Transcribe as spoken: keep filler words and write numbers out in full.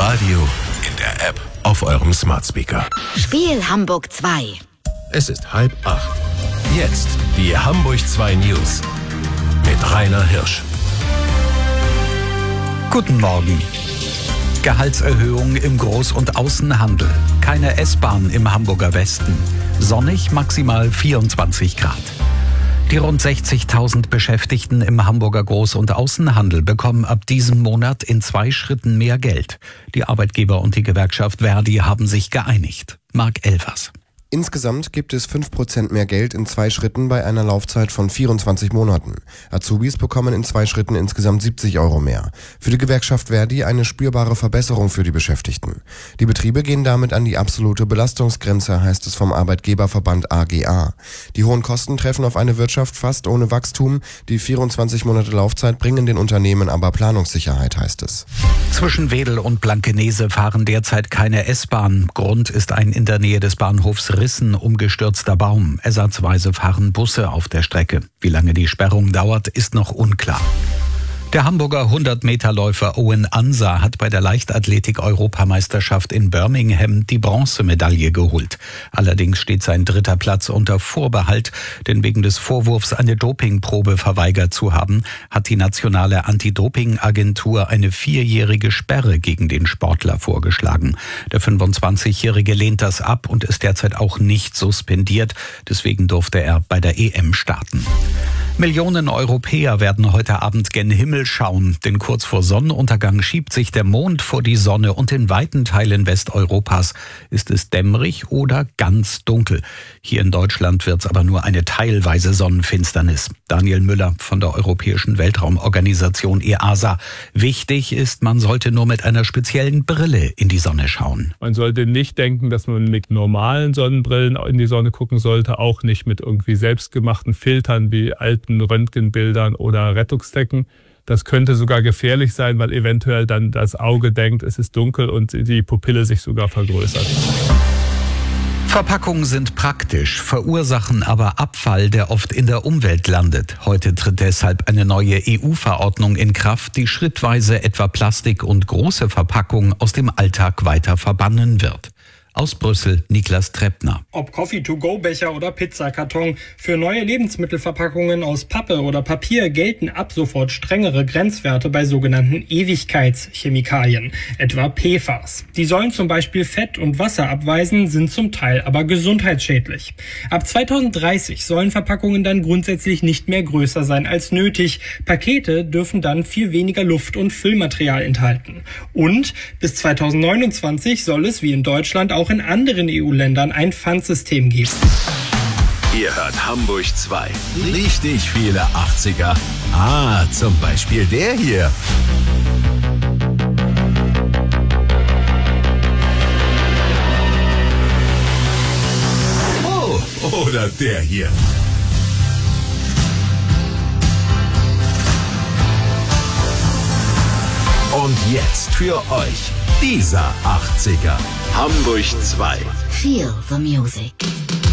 Radio, in der App, auf eurem Smart Speaker. Spiel Hamburg zwei. Es ist halb acht. Jetzt die Hamburg zwei News mit Rainer Hirsch. Guten Morgen. Gehaltserhöhung im Groß- und Außenhandel. Keine S-Bahn im Hamburger Westen. Sonnig maximal vierundzwanzig Grad. Die rund sechzigtausend Beschäftigten im Hamburger Groß- und Außenhandel bekommen ab diesem Monat in zwei Schritten mehr Geld. Die Arbeitgeber und die Gewerkschaft ver.di haben sich geeinigt. Marc Elvers. Insgesamt gibt es fünf Prozent mehr Geld in zwei Schritten bei einer Laufzeit von vierundzwanzig Monaten. Azubis bekommen in zwei Schritten insgesamt siebzig Euro mehr. Für die Gewerkschaft ver.di eine spürbare Verbesserung für die Beschäftigten. Die Betriebe gehen damit an die absolute Belastungsgrenze, heißt es vom Arbeitgeberverband A G A. Die hohen Kosten treffen auf eine Wirtschaft fast ohne Wachstum. Die vierundzwanzig Monate Laufzeit bringen den Unternehmen aber Planungssicherheit, heißt es. Zwischen Wedel und Blankenese fahren derzeit keine S-Bahn. Grund ist ein in der Nähe des Bahnhofs Rissen umgestürzter Baum. Ersatzweise fahren Busse auf der Strecke. Wie lange die Sperrung dauert, ist noch unklar. Der Hamburger hundert-Meter-Läufer Owen Ansa hat bei der Leichtathletik-Europameisterschaft in Birmingham die Bronzemedaille geholt. Allerdings steht sein dritter Platz unter Vorbehalt, denn wegen des Vorwurfs, eine Dopingprobe verweigert zu haben, hat die nationale Anti-Doping-Agentur eine vierjährige Sperre gegen den Sportler vorgeschlagen. Der fünfundzwanzigjährige lehnt das ab und ist derzeit auch nicht suspendiert. Deswegen durfte er bei der E M starten. Millionen Europäer werden heute Abend gen Himmel schauen, denn kurz vor Sonnenuntergang schiebt sich der Mond vor die Sonne und in weiten Teilen Westeuropas ist es dämmerig oder ganz dunkel. Hier in Deutschland wird es aber nur eine teilweise Sonnenfinsternis. Daniel Müller von der Europäischen Weltraumorganisation E A S A. Wichtig ist, man sollte nur mit einer speziellen Brille in die Sonne schauen. Man sollte nicht denken, dass man mit normalen Sonnenbrillen in die Sonne gucken sollte, auch nicht mit irgendwie selbstgemachten Filtern wie alten Röntgenbildern oder Rettungsdecken. Das könnte sogar gefährlich sein, weil eventuell dann das Auge denkt, es ist dunkel und die Pupille sich sogar vergrößert. Verpackungen sind praktisch, verursachen aber Abfall, der oft in der Umwelt landet. Heute tritt deshalb eine neue E U-Verordnung in Kraft, die schrittweise etwa Plastik und große Verpackungen aus dem Alltag weiter verbannen wird. Aus Brüssel, Niklas Treppner. Ob Coffee-to-go-Becher oder Pizzakarton, für neue Lebensmittelverpackungen aus Pappe oder Papier gelten ab sofort strengere Grenzwerte bei sogenannten Ewigkeitschemikalien, etwa P F A S. Die sollen zum Beispiel Fett und Wasser abweisen, sind zum Teil aber gesundheitsschädlich. Ab zweitausenddreißig sollen Verpackungen dann grundsätzlich nicht mehr größer sein als nötig. Pakete dürfen dann viel weniger Luft- und Füllmaterial enthalten. Und bis zweitausendneunundzwanzig soll es wie in Deutschland auch in anderen E U-Ländern ein Pfandsystem geben. Ihr hört Hamburg zwei. Richtig viele achtziger. Ah, zum Beispiel der hier. Oh, oder der hier. Und jetzt für euch dieser achtziger. Hamburg zwei. Feel the music.